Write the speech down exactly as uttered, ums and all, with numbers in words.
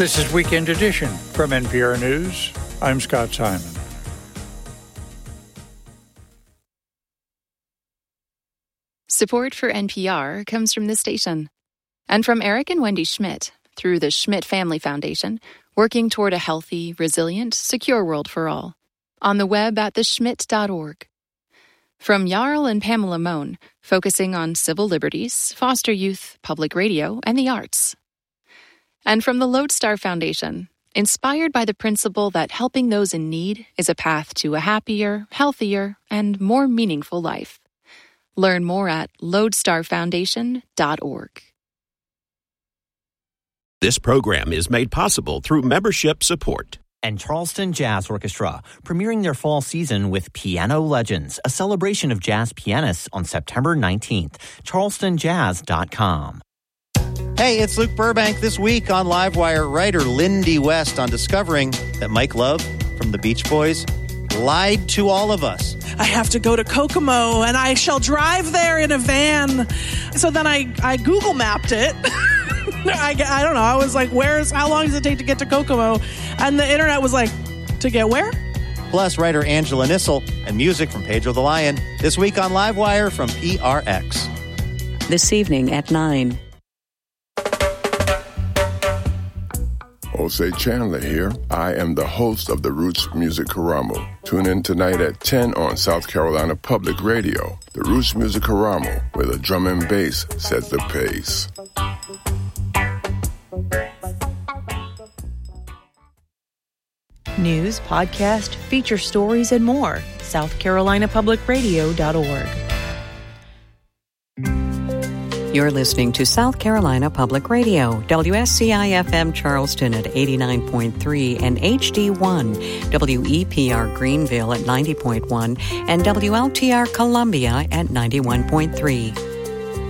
This is Weekend Edition from N P R News. I'm Scott Simon. Support for N P R comes from this station and from Eric and Wendy Schmidt through the Schmidt Family Foundation, working toward a healthy, resilient, secure world for all. On the web at the schmidt dot org. From Jarl and Pamela Mohn, focusing on civil liberties, foster youth, public radio, and the arts. And from the Lodestar Foundation, inspired by the principle that helping those in need is a path to a happier, healthier, and more meaningful life. Learn more at lodestar foundation dot org. This program is made possible through membership support. And Charleston Jazz Orchestra, premiering their fall season with Piano Legends, a celebration of jazz pianists on September nineteenth. charleston jazz dot com. Hey, it's Luke Burbank. This week on Livewire, writer Lindy West on discovering that Mike Love from the Beach Boys lied to all of us. I have to go to Kokomo, and I shall drive there in a van. So then I, I Google mapped it. I, I don't know. I was like, where's, how long does it take to get to Kokomo? And the internet was like, to get where? Plus, writer Angela Nissel and music from Pedro the Lion. This week on Livewire from P R X. This evening at nine. Jose Chandler here. I am the host of the Roots Music Karamo. Tune in tonight at ten on South Carolina Public Radio. The Roots Music Karamo, where the drum and bass set the pace. News, podcast, feature stories, and more. South Carolina Public Radio dot org. You're listening to South Carolina Public Radio, W S C I F M Charleston at eighty-nine point three and H D one, W E P R Greenville at ninety point one, and W L T R Columbia at ninety-one point three.